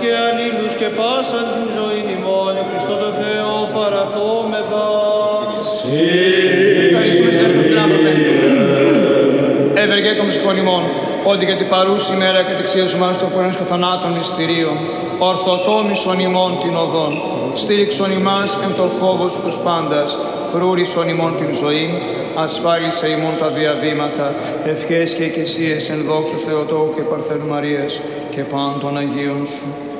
και αλλήλους και πάσαν την ζωήν ημών, Χριστό το Θεό παραθόμεθα. Ευχαριστούμε σε αυτό φιλάνθρωπε. Ευεργέτων ψυχών ημών, ότι για την παρούση ημέρα και την εξίωση μας το πορένος και θανάτων ειστηρίων, ορθοτόμησον ημών την οδόν, στήριξον ημάς εν τον φόβο σου τους πάντας, φρούρισον ημών την ζωή, ασφάλισε ημών τα διαβήματα, ευχές και εκκλησίες εν δόξου Θεοτόκου και Παρθένου Μαρίας και πάντων Αγίων σου.